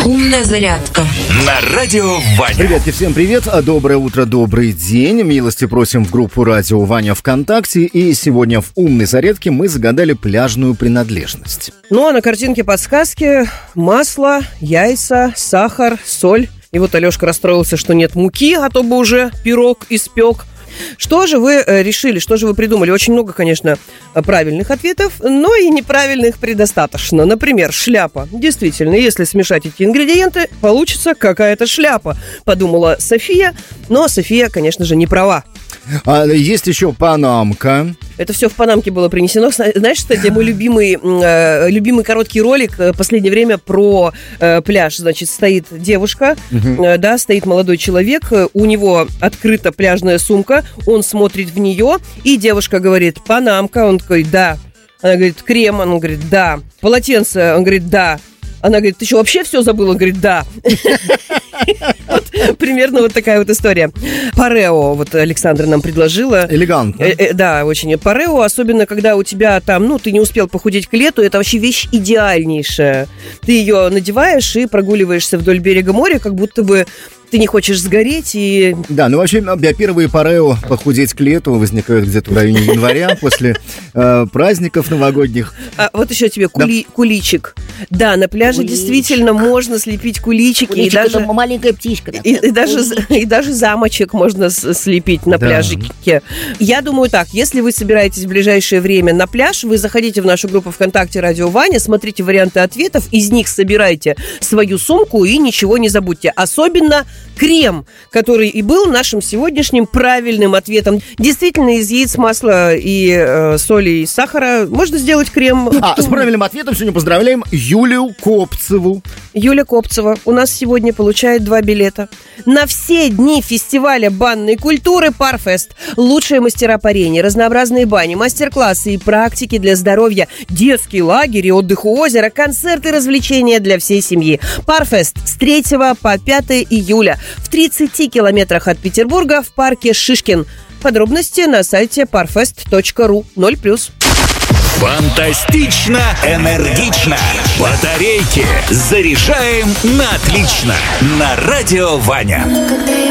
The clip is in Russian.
Умная зарядка на радио Ваня. Ребятки, всем привет, доброе утро, добрый день. Милости просим в группу радио Ваня ВКонтакте. И сегодня в умной зарядке мы загадали пляжную принадлежность. Ну а на картинке подсказки: масло, яйца, сахар, соль. И вот Алешка расстроился, что нет муки, а то бы уже пирог испек. Что же вы решили, что же вы придумали? Очень много, конечно, правильных ответов, но и неправильных предостаточно. Например, шляпа. Действительно, если смешать эти ингредиенты, получится какая-то шляпа, подумала София. Но София, конечно же, не права. Есть еще панамка. Это все в Панамке было принесено. Знаешь, кстати, мой любимый короткий ролик в последнее время про пляж. Значит, стоит девушка, да, стоит молодой человек, у него открыта пляжная сумка, он смотрит в нее, и девушка говорит: «Панамка». Он такой: «Да». Она говорит: «Крем». Он говорит: «Да». «Полотенце». Он говорит: «Да». Она говорит: «Ты что, вообще все забыл?» Он говорит: «Да». Примерно вот такая вот история. Парео, вот Александра нам предложила. Элегантно. Да, очень. Парео, особенно когда у тебя там, ты не успел похудеть к лету, это вообще вещь идеальнейшая. Ты ее надеваешь и прогуливаешься вдоль берега моря, как будто бы ты не хочешь сгореть и... Да, вообще первые парео похудеть к лету возникают где-то в районе января, после праздников новогодних. А вот еще тебе куличик. Да, на пляже действительно можно слепить куличики. Куличик, и даже это маленькая птичка. И даже замочек можно слепить на пляжике. Я думаю так, если вы собираетесь в ближайшее время на пляж, вы заходите в нашу группу ВКонтакте «Радио Ваня», смотрите варианты ответов, из них собирайте свою сумку и ничего не забудьте. Особенно крем, который и был нашим сегодняшним правильным ответом. Действительно, из яиц, масла и соли и сахара можно сделать крем. С правильным ответом сегодня поздравляем Юлию Копцеву. Юля Копцева у нас сегодня получает 2 билета на все дни фестиваля банной культуры Парфест. Лучшие мастера парения, разнообразные бани, мастер-классы и практики для здоровья, детский лагерь и отдых у озера, концерты и развлечения для всей семьи. Парфест с 3 по 5 июля в 30 километрах от Петербурга в парке Шишкин. Подробности на сайте parfest.ru 0+. Фантастично, энергично. Батарейки заряжаем на отлично. На радио Ваня.